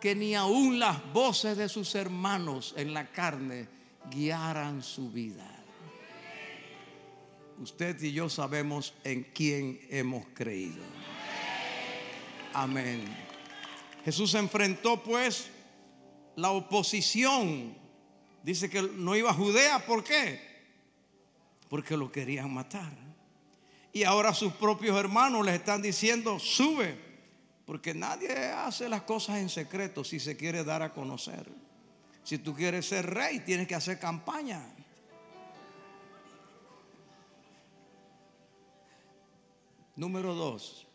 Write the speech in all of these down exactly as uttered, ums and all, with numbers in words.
que ni aun las voces de sus hermanos en la carne guiaran su vida. Usted y yo sabemos en quién hemos creído. Amén. Jesús enfrentó pues la oposición. Dice que no iba a Judea. ¿Por qué? Porque lo querían matar. Y ahora sus propios hermanos les están diciendo: sube, porque nadie hace las cosas en secreto si se quiere dar a conocer. Si tú quieres ser rey, tienes que hacer campaña. Número dos,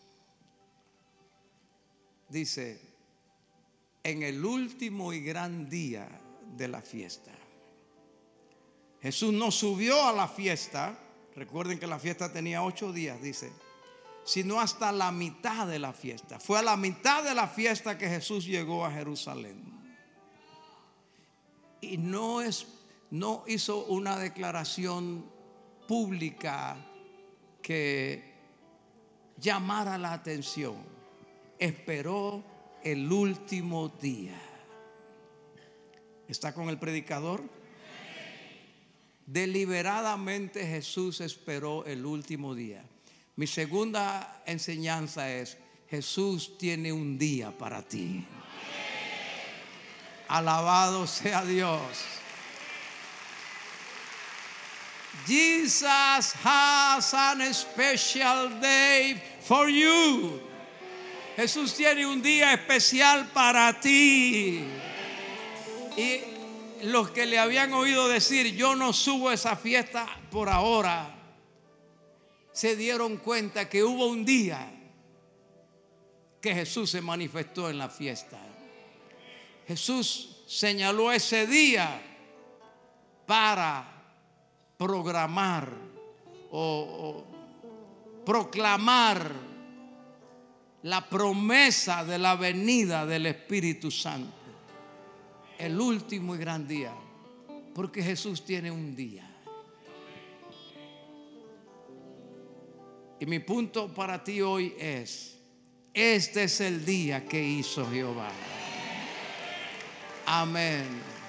dice: en el último y gran día de la fiesta. Jesús no subió a la fiesta. Recuerden que la fiesta tenía ocho días, dice, sino hasta la mitad de la fiesta. Fue a la mitad de la fiesta que Jesús llegó a Jerusalén. Y no es, no hizo una declaración pública que llamara la atención. Esperó el último día. ¿Está con el predicador? Deliberadamente Jesús esperó el último día. Mi segunda enseñanza es: Jesús tiene un día para ti. Alabado sea Dios. Jesus has an special day for you. Jesús tiene un día especial para ti. Y los que le habían oído decir: yo no subo a esa fiesta por ahora, se dieron cuenta que hubo un día que Jesús se manifestó en la fiesta. Jesús señaló ese día para programar o, o proclamar la promesa de la venida del Espíritu Santo. El último y gran día, porque Jesús tiene un día. Y mi punto para ti hoy es: este es el día que hizo Jehová. Amén.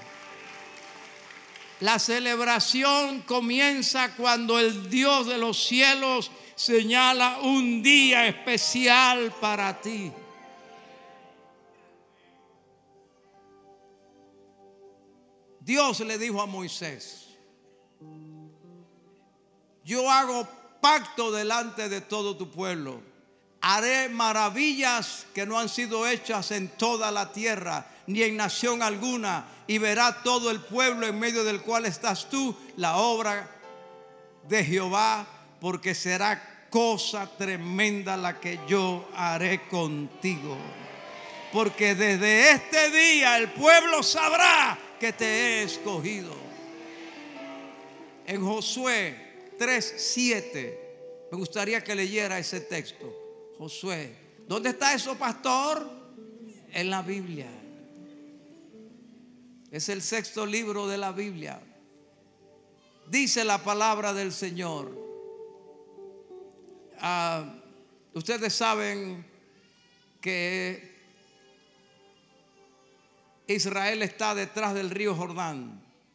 La celebración comienza cuando el Dios de los cielos señala un día especial para ti. Dios le dijo a Moisés: yo hago pacto delante de todo tu pueblo. Haré maravillas que no han sido hechas en toda la tierra, ni en nación alguna, y verá todo el pueblo en medio del cual estás tú la obra de Jehová, porque será cosa tremenda la que yo haré contigo. Porque desde este día el pueblo sabrá que te he escogido. En Josué tres siete, me gustaría que leyera ese texto. Josué, ¿dónde está eso, pastor? En la Biblia. Es el sexto libro de la Biblia. Dice la palabra del Señor. Uh, ustedes saben que Israel está detrás del río Jordán.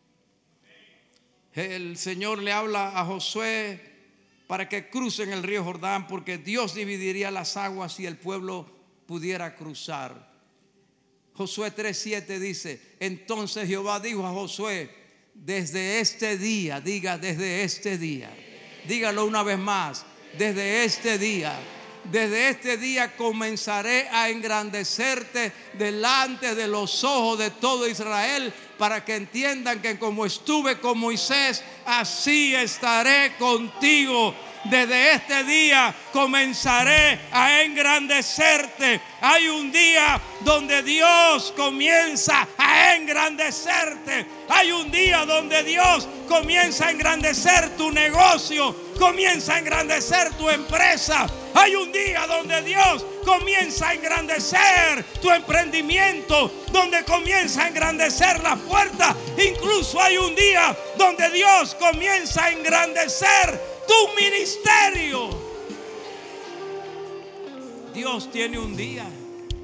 El Señor le habla a Josué para que crucen el río Jordán, porque Dios dividiría las aguas si el pueblo pudiera cruzar. Josué tres siete dice: entonces Jehová dijo a Josué: desde este día, diga desde este día, dígalo una vez más, desde este día, desde este día comenzaré a engrandecerte delante de los ojos de todo Israel, para que entiendan que como estuve con Moisés, así estaré contigo. Desde este día comenzaré a engrandecerte. Hay un día donde Dios comienza a engrandecerte. Hay un día donde Dios comienza a engrandecer tu negocio, comienza a engrandecer tu empresa. Hay un día donde Dios comienza a engrandecer tu emprendimiento, donde comienza a engrandecer la puerta. Incluso hay un día donde Dios comienza a engrandecer tu ministerio. Dios tiene un día.